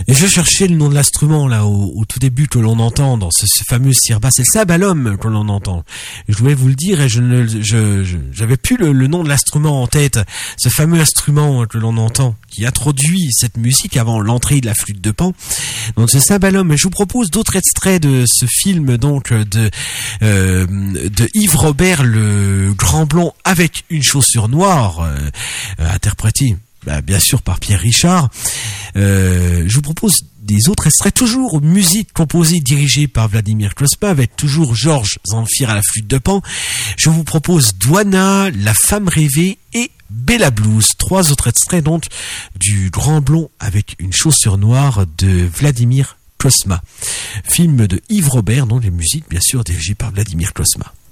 Et je cherchais le nom de l'instrument là au tout début que l'on entend dans ce fameux sirba, c'est le sabalom que l'on entend. Je voulais vous le dire et j'avais plus le nom de l'instrument en tête, ce fameux instrument que l'on entend qui introduit cette musique avant l'entrée de la flûte de Pan. Donc ce sabalom. Et je vous propose d'autres extraits de ce film donc de Yves Robert, le grand blond avec une chaussure noire, interprété bien sûr par Pierre Richard. Je vous propose des autres extraits, toujours musique composée, dirigée par Vladimir Klosma, avec toujours Georges Zamfir à la flûte de Pan. Je vous propose Douana, La femme rêvée et Bella Blues. 3 autres extraits donc du grand blond avec une chaussure noire de Vladimir Klosma. Film de Yves Robert, dont les musiques bien sûr dirigées par Vladimir Klosma.